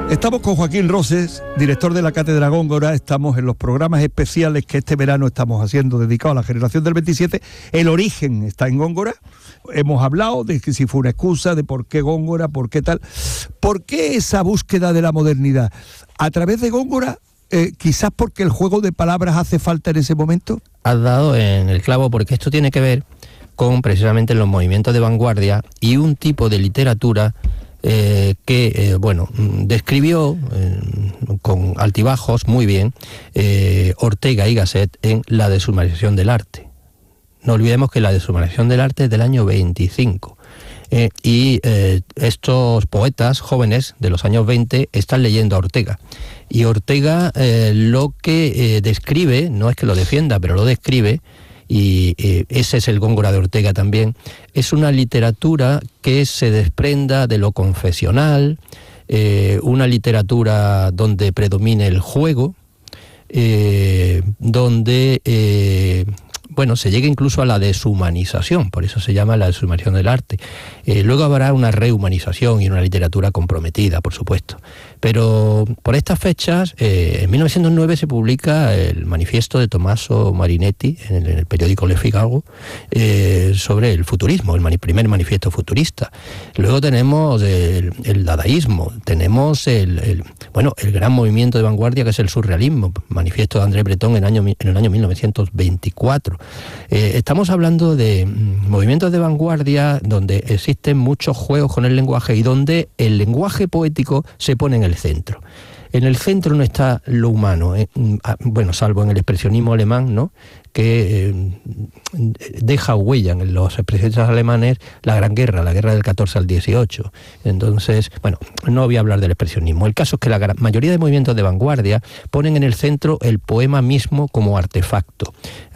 Estamos con Joaquín Roses, director de la Cátedra Góngora. Estamos en los programas especiales que este verano estamos haciendo dedicados a la generación del 27. El origen está en Góngora. Hemos hablado de que si fue una excusa, de por qué Góngora, por qué tal. ¿Por qué esa búsqueda de la modernidad? ¿A través de Góngora? Quizás porque el juego de palabras hace falta en ese momento. Has dado en el clavo, porque esto tiene que ver con precisamente los movimientos de vanguardia y un tipo de literatura que describió con altibajos muy bien Ortega y Gasset en La deshumanización del arte. No olvidemos que La deshumanización del arte es del año 25 y estos poetas jóvenes de los años 20 están leyendo a Ortega. Y Ortega lo que describe, no es que lo defienda, pero lo describe, y ese es el Góngora de Ortega también, es una literatura que se desprenda de lo confesional, una literatura donde predomine el juego, donde se llega incluso a la deshumanización, por eso se llama la deshumanización del arte. Luego habrá una rehumanización y una literatura comprometida, por supuesto. Pero por estas fechas, en 1909 se publica el manifiesto de Tommaso Marinetti en el periódico Le Figaro sobre el futurismo, el primer manifiesto futurista. Luego tenemos el dadaísmo, tenemos el gran movimiento de vanguardia que es el surrealismo, manifiesto de André Breton en el año 1924. Estamos hablando de movimientos de vanguardia donde existen muchos juegos con el lenguaje y donde el lenguaje poético se pone en el centro. En el centro no está lo humano, salvo en el expresionismo alemán, ¿no?, que deja huella en los expresionistas alemanes la Gran Guerra, la guerra del 14 al 18. Entonces, no voy a hablar del expresionismo. El caso es que la mayoría de movimientos de vanguardia ponen en el centro el poema mismo como artefacto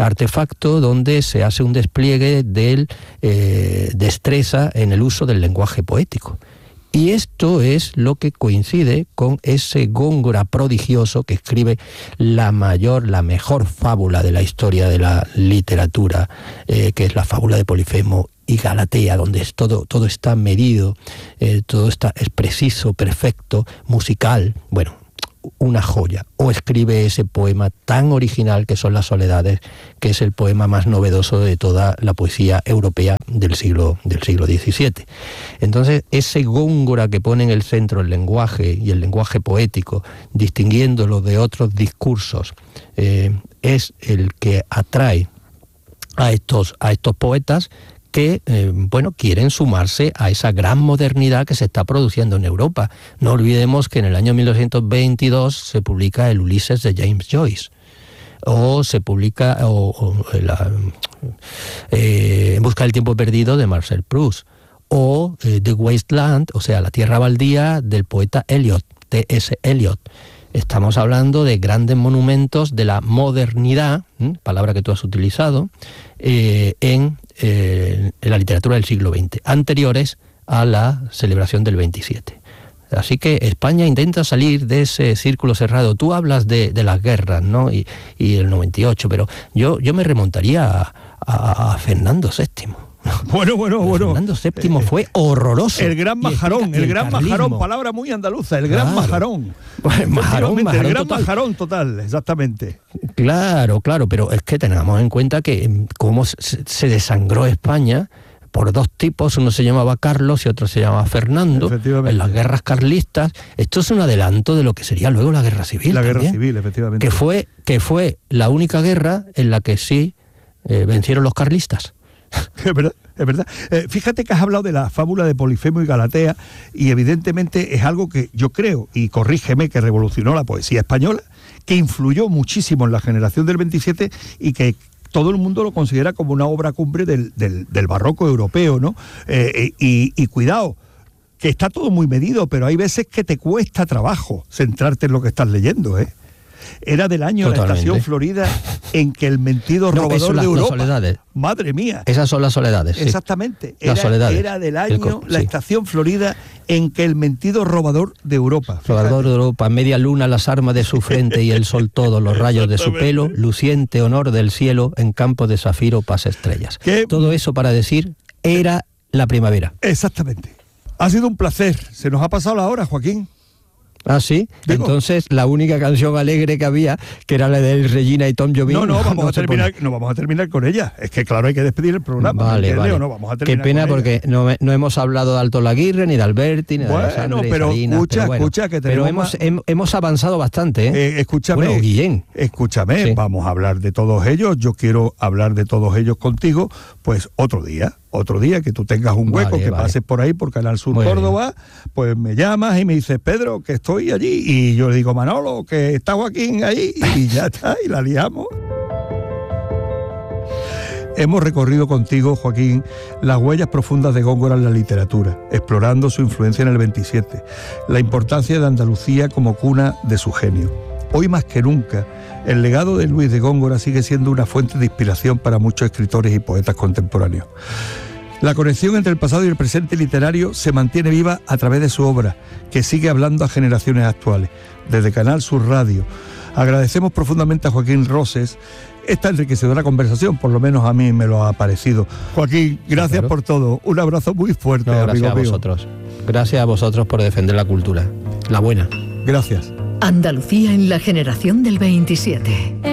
donde se hace un despliegue de destreza en el uso del lenguaje poético. Y esto es lo que coincide con ese Góngora prodigioso que escribe la mejor fábula de la historia de la literatura, que es la fábula de Polifemo y Galatea, donde todo está medido, todo es preciso, perfecto, musical, una joya. O escribe ese poema tan original que son Las Soledades, que es el poema más novedoso de toda la poesía europea del siglo XVII. Entonces, ese Góngora que pone en el centro el lenguaje y el lenguaje poético, distinguiéndolo de otros discursos, es el que atrae a estos poetas que quieren sumarse a esa gran modernidad que se está produciendo en Europa. No olvidemos que en el año 1922 se publica el Ulises de James Joyce, o se publica En busca del tiempo perdido de Marcel Proust, o The Wasteland, o sea, La tierra baldía del poeta Eliot, T.S. Eliot. Estamos hablando de grandes monumentos de la modernidad, palabra que tú has utilizado, en la literatura del siglo XX, anteriores a la celebración del 27. Así que España intenta salir de ese círculo cerrado. Tú hablas de las guerras, ¿no?, y el 98, pero yo me remontaría a Fernando VII. Bueno. Fernando VII fue horroroso. El gran majarón, el gran majarón, palabra muy andaluza, el gran majarón. Majarón el gran total. Majarón total, exactamente. Claro, pero es que tengamos en cuenta que cómo se desangró España por dos tipos, uno se llamaba Carlos y otro se llamaba Fernando, en las guerras carlistas. Esto es un adelanto de lo que sería luego la guerra civil. La guerra civil, efectivamente. Que fue la única guerra en la que sí vencieron los carlistas. Es verdad. Fíjate que has hablado de la fábula de Polifemo y Galatea, y evidentemente es algo que yo creo, y corrígeme, que revolucionó la poesía española, que influyó muchísimo en la generación del 27 y que todo el mundo lo considera como una obra cumbre del barroco europeo, ¿no? Y cuidado, que está todo muy medido, pero hay veces que te cuesta trabajo centrarte en lo que estás leyendo, ¿eh? Era del año Totalmente. La estación Florida en que el mentido robador de Europa. Las soledades. Madre mía. Esas son las soledades. Sí. Exactamente. Era del año la estación Florida en que el mentido robador de Europa. Robador de Europa, media luna las armas de su frente y el sol todo, los rayos de su pelo, luciente honor del cielo, en campo de zafiro pasa estrellas. Todo eso para decir, era la primavera. Exactamente. Ha sido un placer. Se nos ha pasado la hora, Joaquín. Ah, sí. Digo, entonces la única canción alegre que había, que era la de Regina y Tom Jobim. No vamos a terminar con ella. Es que claro, hay que despedir el programa. Vale. No vamos a terminar. Qué pena, con porque no hemos hablado de Alto Laguirre, ni de Alberti, ni de Alessandra, pero Salinas, escucha que tenemos. Pero hemos avanzado bastante, ¿eh? Escúchame. Bueno, Guillén. Escúchame, Sí. vamos a hablar de todos ellos. Yo quiero hablar de todos ellos contigo, pues otro día que tú tengas un hueco, Vale, que vale. pases por ahí por Canal Sur Muy Córdoba, pues me llamas y me dices, Pedro, que estoy allí, y yo le digo, Manolo, que está Joaquín ahí, y ya está, y la liamos. Hemos recorrido contigo, Joaquín, las huellas profundas de Góngora en la literatura, explorando su influencia en el 27, la importancia de Andalucía como cuna de su genio. Hoy más que nunca, el legado de Luis de Góngora sigue siendo una fuente de inspiración para muchos escritores y poetas contemporáneos. La conexión entre el pasado y el presente literario se mantiene viva a través de su obra, que sigue hablando a generaciones actuales, desde Canal Sur Radio. Agradecemos profundamente a Joaquín Roses esta enriquecedora conversación, por lo menos a mí me lo ha parecido. Joaquín, gracias por todo. Un abrazo muy fuerte, Gracias amigo a vosotros. Gracias a vosotros por defender la cultura. La buena. Gracias. Andalucía en la generación del 27.